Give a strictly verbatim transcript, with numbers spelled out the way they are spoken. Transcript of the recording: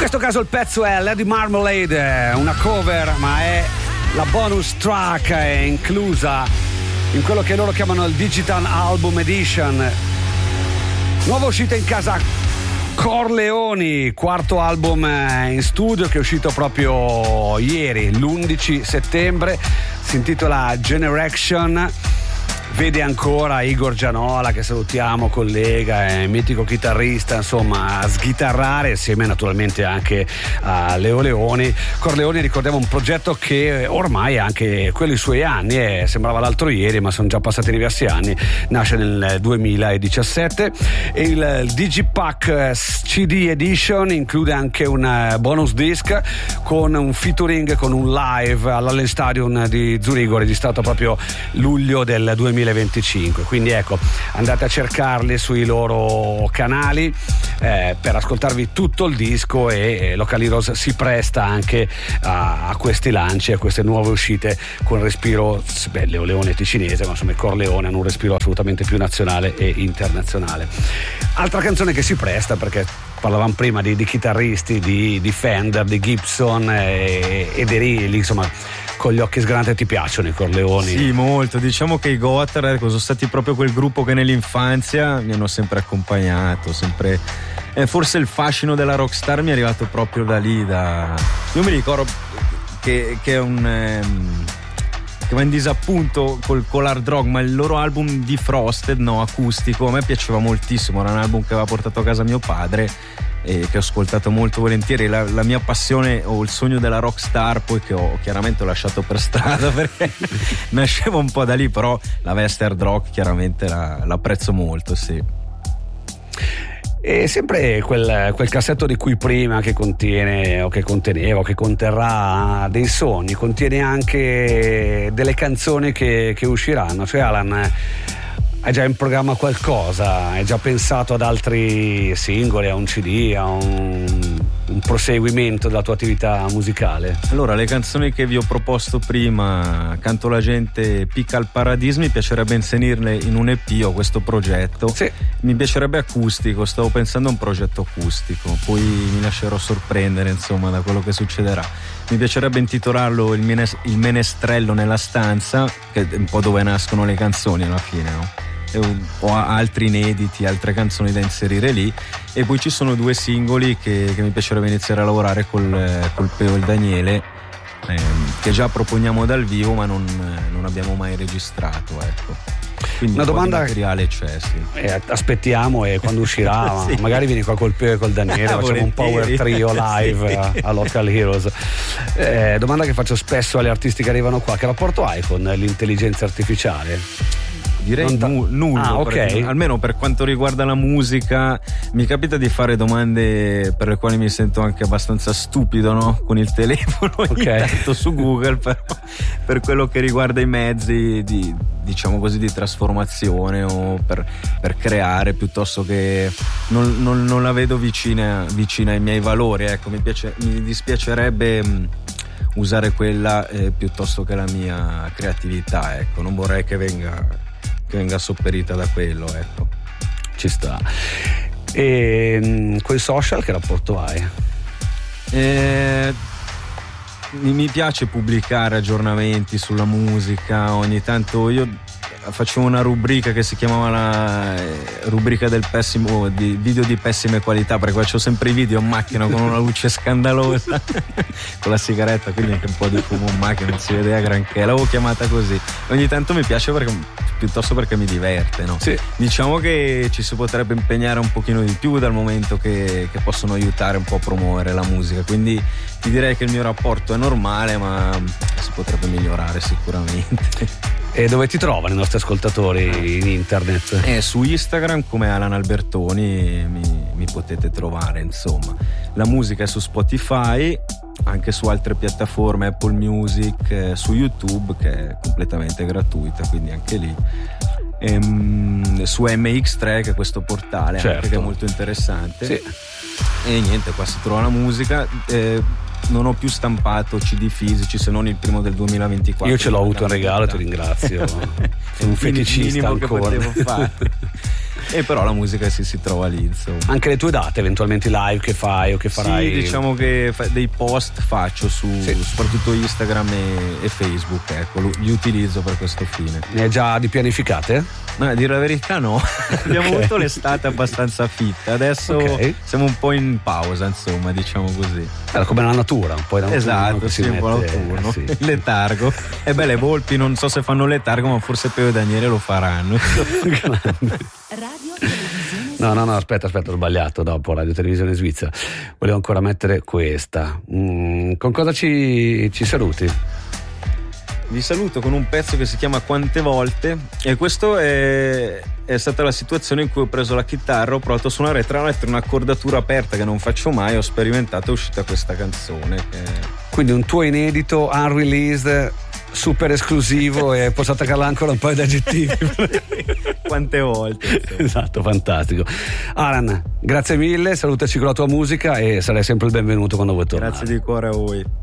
questo caso il pezzo è Lady Marmalade, una cover, ma è la bonus track, è inclusa in quello che loro chiamano il Digital Album Edition. Nuova uscita in casa Corleoni, quarto album in studio che è uscito proprio ieri, l'undici settembre, si intitola Generation. Vede ancora Igor Gianola, che salutiamo, collega, è mitico chitarrista, insomma, a sghitarrare insieme naturalmente anche a Leo Leoni. Corleoni, ricordiamo, un progetto che ormai ha anche quelli suoi anni, eh, sembrava l'altro ieri ma sono già passati diversi anni, nasce nel duemiladiciassette e il Digipack C D Edition include anche un bonus disc con un featuring, con un live all'Allen Stadium di Zurigo registrato proprio luglio del duemilaventicinque. Quindi ecco, andate a cercarli sui loro canali eh, per ascoltarvi tutto il disco, e eh, Local Heroes si presta anche a, a questi lanci, a queste nuove uscite con respiro, beh, Leo Leone è ticinese, ma insomma i Corleone hanno un respiro assolutamente più nazionale e internazionale. Altra canzone che si presta, perché parlavamo prima di, di chitarristi, di, di Fender, di Gibson e, e di Riley, insomma, con gli occhi sgranati ti piacciono i Corleoni? Sì, molto. Diciamo che i Gothard, ecco, sono stati proprio quel gruppo che nell'infanzia mi hanno sempre accompagnato, sempre. Eh, forse il fascino della rockstar mi è arrivato proprio da lì. Da... Io mi ricordo che, che è un. Ehm... che va in disappunto col, con l'hard rock, ma il loro album Defrosted, no, acustico, a me piaceva moltissimo, era un album che aveva portato a casa mio padre e che ho ascoltato molto volentieri. La, la mia passione o il sogno della rockstar, poi, che ho chiaramente ho lasciato per strada perché nasceva un po' da lì, però la veste hard rock chiaramente la, l'apprezzo molto, sì. E sempre quel, quel cassetto di cui prima, che contiene o che conteneva o che conterrà dei sogni, contiene anche delle canzoni che, che usciranno. Cioè, Alan, hai già in programma qualcosa? Hai già pensato ad altri singoli, a un C D, a un, un proseguimento della tua attività musicale? Allora, le canzoni che vi ho proposto prima, Canto la gente, Picca al Paradiso, mi piacerebbe inserirle in un E P. Ho questo progetto, sì. Mi piacerebbe acustico, stavo pensando a un progetto acustico, poi mi lascerò sorprendere, insomma, da quello che succederà. Mi piacerebbe intitolarlo il, Menes- il Menestrello nella stanza, che è un po' dove nascono le canzoni alla fine, no? Ho altri inediti, altre canzoni da inserire lì, e poi ci sono due singoli che, che mi piacerebbe iniziare a lavorare col, col Peo e il Daniele, ehm, che già proponiamo dal vivo ma non, non abbiamo mai registrato, ecco. Quindi una un domanda, po' di materiale c'è, sì. Eh, aspettiamo, e quando uscirà sì. magari vieni qua col Peo e col Daniele, ah, facciamo un power trio live sì. a, a Local Heroes. Eh, domanda che faccio spesso agli artisti che arrivano qua: che rapporto hai con l'intelligenza artificiale? Direi ta- nu- nullo, ah, okay. Almeno per quanto riguarda la musica. Mi capita di fare domande per le quali mi sento anche abbastanza stupido, no? Con il telefono ogni okay. tanto su Google, però per quello che riguarda i mezzi di, diciamo così, di trasformazione o per, per creare, piuttosto che non, non, non la vedo vicina, vicina ai miei valori, ecco. Mi piace, mi dispiacerebbe mh, usare quella eh, piuttosto che la mia creatività, ecco. Non vorrei che venga che venga sopperita da quello, ecco. Ci sta. E con i social che rapporto hai? Eh, mi piace pubblicare aggiornamenti sulla musica. Ogni tanto io facevo una rubrica che si chiamava la rubrica del pessimo, di video di pessime qualità, perché faccio sempre i video in macchina con una luce scandalosa con la sigaretta, quindi anche un po' di fumo in macchina, non si vede a granché, l'avevo chiamata così. Ogni tanto mi piace perché, piuttosto perché mi diverte, no? Sì. Diciamo che ci si potrebbe impegnare un pochino di più, dal momento che, che possono aiutare un po' a promuovere la musica, quindi ti direi che il mio rapporto è normale, ma si potrebbe migliorare sicuramente. E dove ti trovano i nostri ascoltatori in internet? Eh, su Instagram come Alan Albertoni mi, mi potete trovare, insomma. La musica è su Spotify, anche su altre piattaforme, Apple Music, eh, su YouTube, che è completamente gratuita, quindi anche lì. Ehm, su M X tre, che è questo portale, certo. anche, che è molto interessante. Sì. E niente, qua si trova la musica. Eh, non ho più stampato C D fisici, se non il primo del duemilaventiquattro. Io ce l'ho avuto in regalo e ti ringrazio. Sono un feticista minimo ancora. Che potevo fare. E però la musica si, si trova lì, insomma. Anche le tue date, eventualmente live che fai o che farai? Sì, diciamo che dei post faccio su sì. soprattutto Instagram e, e Facebook, ecco, li utilizzo per questo fine. Ne hai già di pianificate? No, a dire la verità no. Abbiamo okay. avuto l'estate abbastanza fitta, adesso okay. siamo un po' in pausa, insomma, diciamo così. Era come la natura, un po' in esatto, sì, un po' l'autunno, sì. Il letargo. E beh, le volpi non so se fanno letargo, ma forse Peo e Daniele lo faranno. No, no, no, aspetta, aspetta, ho sbagliato. Dopo Radio Televisione Svizzera volevo ancora mettere questa. Mm, con cosa ci, ci saluti? Vi saluto con un pezzo che si chiama Quante volte, e questo è, è stata la situazione in cui ho preso la chitarra, ho provato a suonare tra l'altro un'accordatura aperta che non faccio mai, ho sperimentato, è uscita questa canzone che... Quindi un tuo inedito unreleased super esclusivo e posso attaccarla ancora un paio di aggettivi. Quante volte, insomma. Esatto, fantastico. Alan, grazie mille, salutaci con la tua musica e sarai sempre il benvenuto quando vuoi tornare. Grazie di cuore a voi.